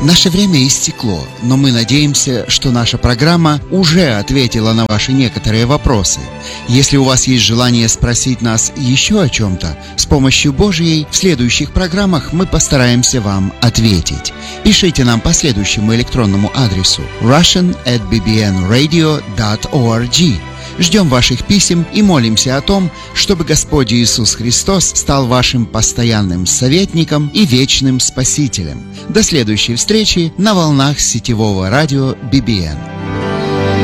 Наше время истекло, но мы надеемся, что наша программа уже ответила на ваши некоторые вопросы. Если у вас есть желание спросить нас еще о чем-то, с помощью Божьей в следующих программах мы постараемся вам ответить. Пишите нам по следующему электронному адресу russian@bbnradio.org. Ждем ваших писем и молимся о том, чтобы Господь Иисус Христос стал вашим постоянным советником и вечным Спасителем. До следующей встречи на волнах сетевого радио BBN.